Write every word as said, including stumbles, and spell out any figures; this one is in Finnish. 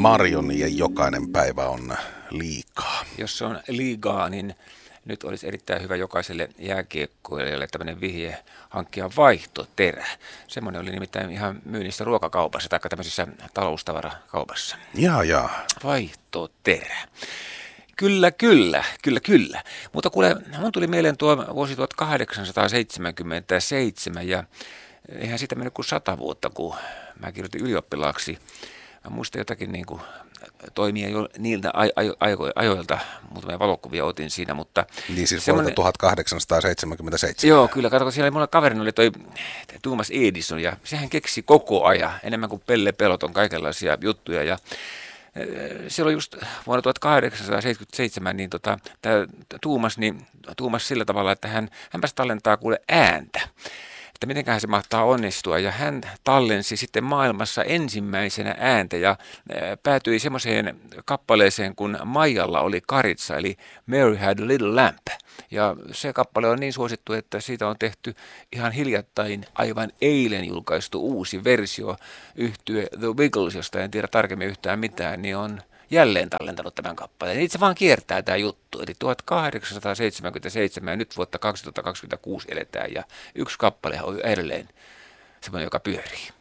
Marion ja jokainen päivä on liikaa. Jos se on liigaa, niin nyt olisi erittäin hyvä jokaiselle jääkiekkoilijalle tämmöinen vihje hankkia vaihtoterä. Semmoinen oli nimittäin ihan myynnissä ruokakaupassa tai tämmöisessä taloustavarakauppassa. Jaa, jaa. Vaihtoterä. Kyllä, kyllä, kyllä, kyllä. Mutta kuule, mun tuli mieleen tuo vuosi tuhatkahdeksansataaseitsemänkymmentäseitsemän ja eihän siitä mennyt kuin sata vuotta, kun mä kirjoitin ylioppilaaksi. Mä muistan jotakin niin kuin toimia jo niiltä ajo, ajo, ajoilta, muutamia valokuvia otin siinä, mutta... Niin siis vuodelta tuhatkahdeksansataaseitsemänkymmentäseitsemän. Joo, kyllä, katso, siellä mulla kaverin oli toi Thomas Edison, ja sehän keksi koko ajan, enemmän kuin Pelle Peloton, kaikenlaisia juttuja, ja siellä oli just vuonna tuhatkahdeksansataaseitsemänkymmentäseitsemän, niin tota, tämä Thomas, niin Thomas sillä tavalla, että hän, hän pääsi tallentaa kuule ääntä. Että mitenköhän se mahtaa onnistua, ja hän tallensi sitten maailmassa ensimmäisenä ääntä ja päätyi semmoiseen kappaleeseen, kun Maijalla oli karitsa, eli Mary Had a Little Lamp. Ja se kappale on niin suosittu, että siitä on tehty ihan hiljattain aivan eilen julkaistu uusi versio. Yhtye The Wiggles, josta en tiedä tarkemmin yhtään mitään, niin on jälleen tallentanut tämän kappaleen. Itse vaan kiertää tämä juttu. Eli tuhatkahdeksansataaseitsemänkymmentäseitsemän ja nyt vuotta kaksituhattakaksikymmentäkuusi eletään ja yksi kappale on edelleen semmoinen, joka pyörii.